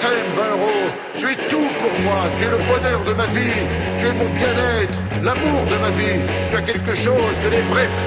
t'aime, 20 euros. Tu es tout pour moi. Tu es le bonheur de ma vie. Tu es mon bien-être, l'amour de ma vie. Tu as quelque chose que les vrais